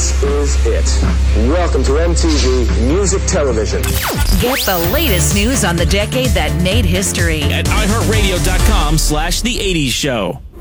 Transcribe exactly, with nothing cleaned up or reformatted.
This is it. Welcome to M T V Music Television. Get the latest news on the decade that made history at i heart radio dot com slash the eighties show.